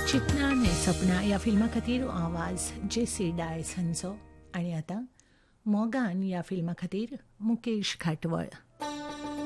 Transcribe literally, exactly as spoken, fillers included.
चितना ने सपना या फिल्मा खातीर आवाज जेसी डायस हांचो आनी आतां मोगान या फिल्मा खातीर मुकेश घाटवळ.